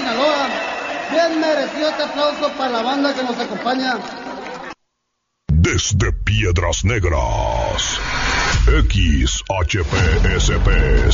Sinaloa. Bien merecido este aplauso para la banda que nos acompaña. Desde Piedras Negras, XHPSP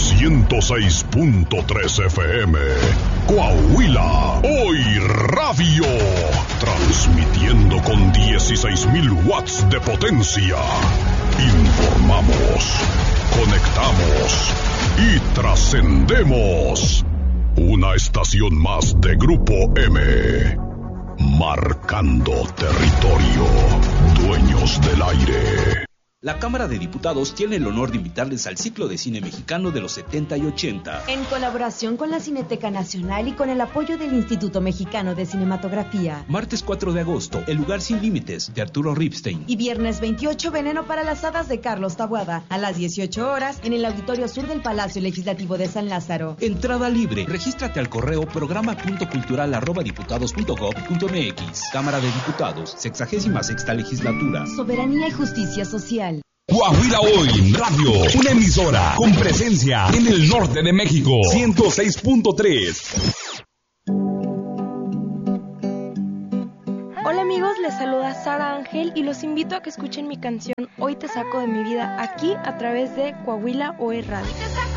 106.3 FM, Coahuila, hoy radio, transmitiendo con 16,000 watts de potencia. Informamos, conectamos y trascendemos. Una estación más de Grupo M. Marcando territorio. Dueños del aire. La Cámara de Diputados tiene el honor de invitarles al ciclo de cine mexicano de los 70 y 80. En colaboración con la Cineteca Nacional y con el apoyo del Instituto Mexicano de Cinematografía. Martes 4 de agosto, El lugar sin límites, de Arturo Ripstein. Y viernes 28, Veneno para las hadas, de Carlos Taboada. A las 18 horas, en el Auditorio Sur del Palacio Legislativo de San Lázaro. Entrada libre. Regístrate al correo programa.cultural@diputados.gov.mx. Cámara de Diputados, 66ª Legislatura. Soberanía y justicia social. Coahuila Hoy Radio, una emisora con presencia en el norte de México. 106.3. Hola amigos, les saluda Sara Ángel y los invito a que escuchen mi canción Hoy te saco de mi vida aquí a través de Coahuila Hoy Radio.